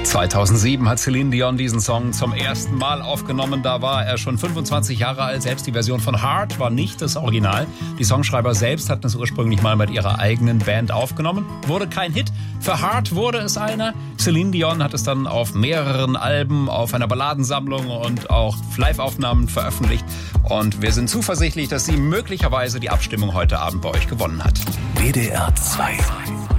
2007 hat Celine Dion diesen Song zum ersten Mal aufgenommen. Da war er schon 25 Jahre alt. Selbst die Version von Heart war nicht das Original. Die Songschreiber selbst hatten es ursprünglich mal mit ihrer eigenen Band aufgenommen. Wurde kein Hit. Für Heart wurde es einer. Celine Dion hat es dann auf mehreren Alben, auf einer Balladensammlung und auch Live-Aufnahmen veröffentlicht. Und wir sind zuversichtlich, dass sie möglicherweise die Abstimmung heute Abend bei euch gewonnen hat. WDR 2